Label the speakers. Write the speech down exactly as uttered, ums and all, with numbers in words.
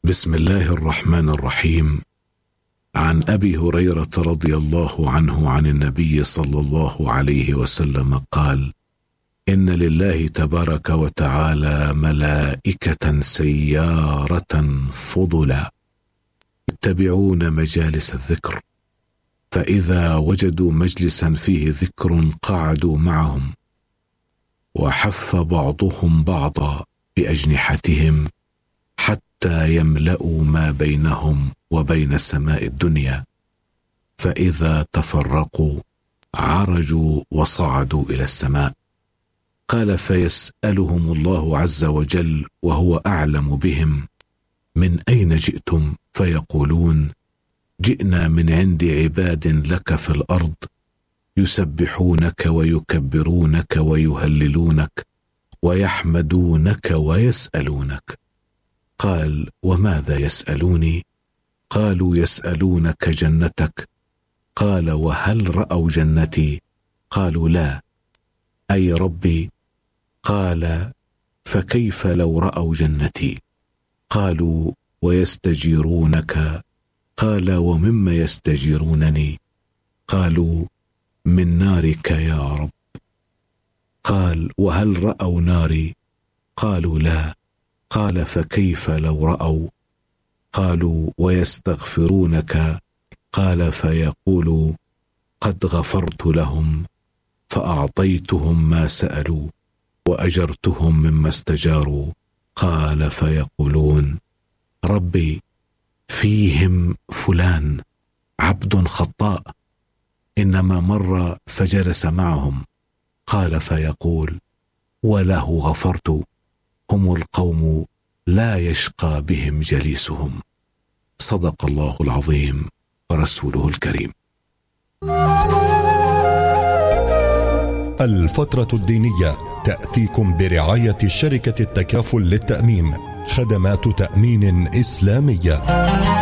Speaker 1: بسم الله الرحمن الرحيم. عن أبي هريرة رضي الله عنه عن النبي صلى الله عليه وسلم قال: إن لله تبارك وتعالى ملائكة سيارة فضلا يتبعون مجالس الذكر، فإذا وجدوا مجلسا فيه ذكر قعدوا معهم، وحف بعضهم بعضا بأجنحتهم حتى يملأوا ما بينهم وبين السماء الدنيا، فإذا تفرقوا عرجوا وصعدوا إلى السماء. قال: فيسألهم الله عز وجل وهو أعلم بهم: من أين جئتم؟ فيقولون: جئنا من عند عباد لك في الأرض يسبحونك ويكبرونك ويهللونك ويحمدونك ويسألونك. قال: وماذا يسألوني؟ قالوا: يسألونك جنتك. قال: وهل رأوا جنتي؟ قالوا: لا. أي ربي؟ قال: فكيف لو رأوا جنتي؟ قالوا: ويستجيرونك. قال: ومما يستجيرونني؟ قالوا: من نارك يا رب. قال: وهل رأوا ناري؟ قالوا: لا. قال: فكيف لو رأوا؟ قالوا: ويستغفرونك. قال: فيقول: قد غفرت لهم فأعطيتهم ما سألوا وأجرتهم مما استجاروا. قال: فيقولون: ربي، فيهم فلان عبد خطاء إنما مر فجلس معهم. قال: فيقول: وله غفرت، هم القوم لا يشقى بهم جليسهم. صدق الله العظيم ورسوله الكريم.
Speaker 2: الفترة الدينية تأتيكم برعاية شركة التكافل للتأمين، خدمات تأمين إسلامية.